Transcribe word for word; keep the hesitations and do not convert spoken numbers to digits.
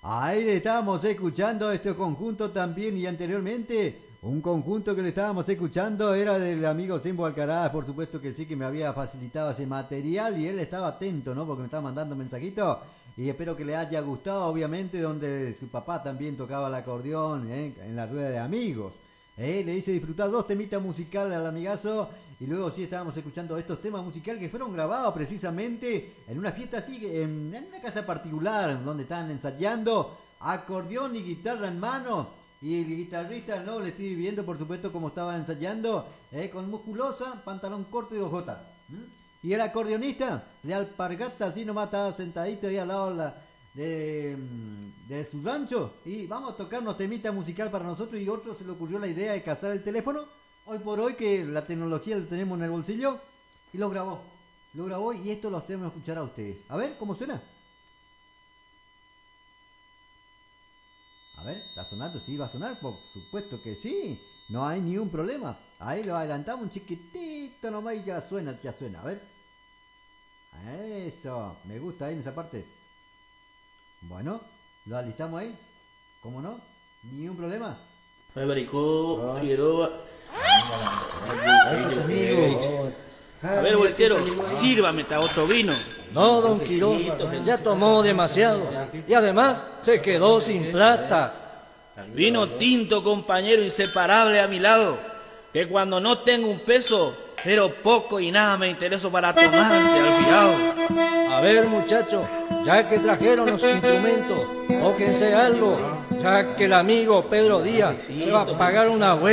Ahí le estábamos escuchando este conjunto también y anteriormente un conjunto que le estábamos escuchando era del amigo Simbo Alcaraz, por supuesto que sí, que me había facilitado ese material y él estaba atento, ¿no? Porque me estaba mandando mensajitos y espero que le haya gustado, obviamente, donde su papá también tocaba el acordeón, ¿eh? En la rueda de amigos. ¿Eh? Le hice disfrutar dos temitas musicales al amigazo y luego sí estábamos escuchando estos temas musicales que fueron grabados precisamente en una fiesta así, en, en una casa particular donde estaban ensayando acordeón y guitarra en mano y el guitarrista no le estoy viendo por supuesto como estaba ensayando eh, con musculosa, pantalón corto y ojota. ¿Mm? Y el acordeonista de alpargata así nomás estaba sentadito ahí al lado de la, de, de su rancho y vamos a tocar unos temitas musical para nosotros y otro se le ocurrió la idea de cazar el teléfono hoy por hoy que la tecnología la tenemos en el bolsillo y lo grabó lo grabó y esto lo hacemos escuchar a ustedes. A ver cómo suena. A ver, ¿está sonando? Sí, va a sonar, por supuesto que sí, no hay ni un problema. Ahí lo adelantamos un chiquitito nomás y ya suena, ya suena, a ver. Eso, me gusta ahí en esa parte. Bueno, lo alistamos ahí. ¿Cómo no? Ni un problema. Ay, Baricó, Figueroa. A ver, bolchero, sírvame esta otro vino. No, don Quiroz, ya tomó demasiado. Y además se quedó sin plata. Vino tinto, compañero inseparable a mi lado. Que cuando no tengo un peso, pero poco y nada me intereso para tomarte al fiado. A ver, muchachos, ya que trajeron los instrumentos, tóquense algo, ya que el amigo Pedro Díaz se va a pagar una buena.